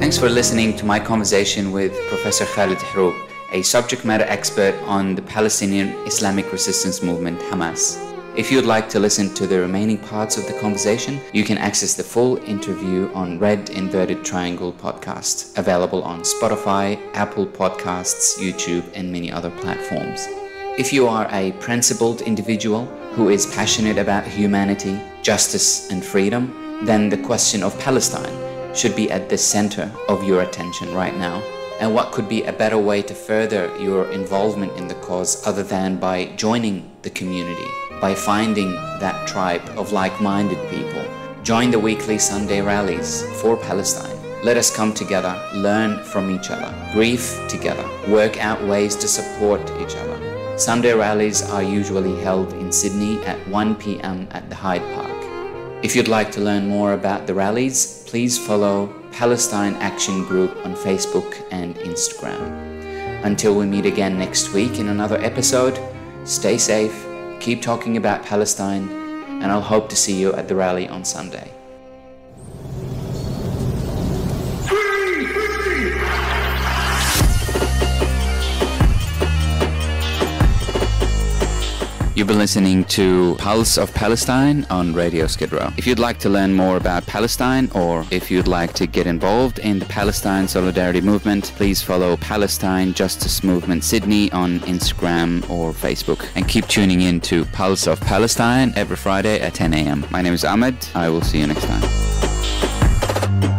Thanks for listening to my conversation with Professor Khalid Hroub, a subject matter expert on the Palestinian Islamic Resistance Movement, Hamas. If you'd like to listen to the remaining parts of the conversation, you can access the full interview on Red Inverted Triangle podcast, available on Spotify, Apple Podcasts, YouTube, and many other platforms. If you are a principled individual who is passionate about humanity, justice, and freedom, then the question of Palestine should be at the center of your attention right now. And what could be a better way to further your involvement in the cause other than by joining the community, by finding that tribe of like-minded people? Join the weekly Sunday rallies for Palestine. Let us come together, learn from each other, grieve together, work out ways to support each other. Sunday rallies are usually held in Sydney at 1 p.m. at the Hyde Park. If you'd like to learn more about the rallies, please follow Palestine Action Group on Facebook and Instagram. Until we meet again next week in another episode, stay safe, keep talking about Palestine, and I'll hope to see you at the rally on Sunday. You've been listening to Pulse of Palestine on Radio Skid Row. If you'd like to learn more about Palestine, or if you'd like to get involved in the Palestine Solidarity Movement, please follow Palestine Justice Movement Sydney on Instagram or Facebook. And keep tuning in to Pulse of Palestine every Friday at 10 a.m. My name is Ahmed. I will see you next time.